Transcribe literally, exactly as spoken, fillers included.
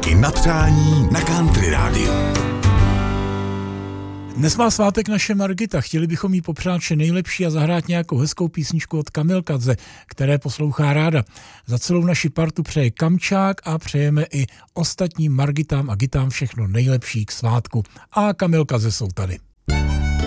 Písničky na přání na Country Rádiu. Dnes má svátek naše Margita. Chtěli bychom jí popřát vše nejlepší a zahrát nějakou hezkou písničku od Kamilkadze, které poslouchá ráda. Za celou naši partu přeje Kamčák a přejeme i ostatním Margitám a Gitám všechno nejlepší k svátku. A Kamilkadze jsou tady.